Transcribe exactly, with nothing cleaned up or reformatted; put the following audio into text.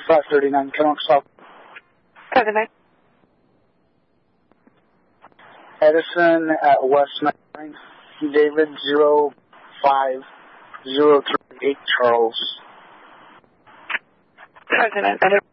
five thirty-nine, Kennewick South. President. Edison at West nine, David zero five zero three eight, Charles. President.